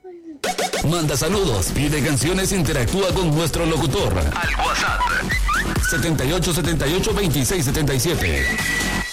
Manda saludos, pide canciones, interactúa con nuestro locutor. Al WhatsApp 7878-2677.